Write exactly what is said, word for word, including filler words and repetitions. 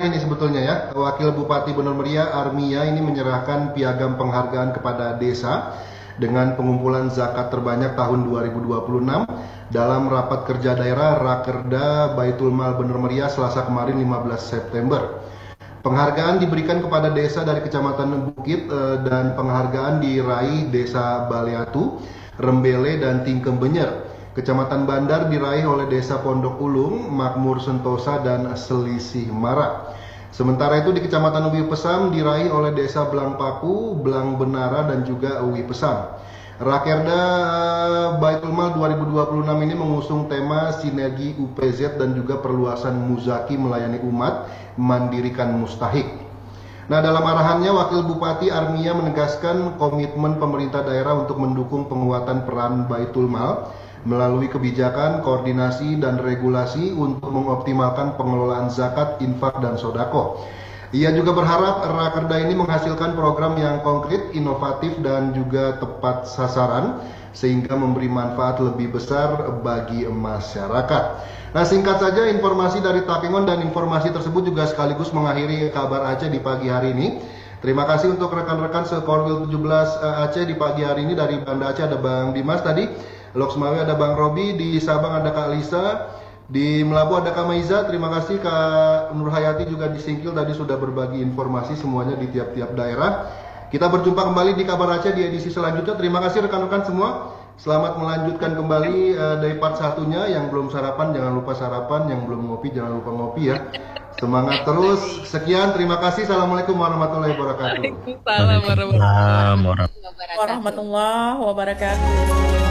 ini sebetulnya ya. Wakil Bupati Bener Meriah Armia ini menyerahkan piagam penghargaan kepada desa dengan pengumpulan zakat terbanyak tahun dua ribu dua puluh enam dalam rapat kerja daerah Rakerda Baitul Mal Bener Meriah Selasa kemarin lima belas September. Penghargaan diberikan kepada desa dari Kecamatan Bukit eh, dan penghargaan diraih Desa Baleatu, Rembele, dan Tingkem Benyer. Kecamatan Bandar diraih oleh Desa Pondok Ulung, Makmur Sentosa, dan Selisih Mara. Sementara itu di Kecamatan Uwi Pesam diraih oleh Desa Belang Paku, Belang Benara, dan juga Uwi Pesam. Rakerda Baitul Mal dua ribu dua puluh enam ini mengusung tema sinergi U P Z dan juga perluasan Muzaki melayani umat, mandirikan mustahik. Nah, dalam arahannya Wakil Bupati Armia menegaskan komitmen pemerintah daerah untuk mendukung penguatan peran Baitul Mal melalui kebijakan, koordinasi, dan regulasi untuk mengoptimalkan pengelolaan zakat, infak, dan sodako. Ia juga berharap Rakerda ini menghasilkan program yang konkret, inovatif, dan juga tepat sasaran sehingga memberi manfaat lebih besar bagi masyarakat. Nah, singkat saja informasi dari Takengon, dan informasi tersebut juga sekaligus mengakhiri kabar Aceh di pagi hari ini. Terima kasih untuk rekan-rekan Sekorwil tujuh belas Aceh di pagi hari ini. Dari Banda Aceh ada Bang Dimas tadi, Loksmawi ada Bang Robi, di Sabang ada Kak Lisa, di Melabu ada Kak Maiza. Terima kasih Kak Nur Hayati juga di Singkil tadi sudah berbagi informasi semuanya di tiap-tiap daerah. Kita berjumpa kembali di Kabar Aceh di edisi selanjutnya. Terima kasih rekan-rekan semua. Selamat melanjutkan kembali uh, dari part satunya. Yang belum sarapan jangan lupa sarapan, yang belum ngopi jangan lupa ngopi ya. Semangat terus. Sekian, terima kasih. Assalamualaikum warahmatullahi wabarakatuh. Waalaikumsalam warahmatullahi Waalaikumsalam warahmatullahi wabarakatuh.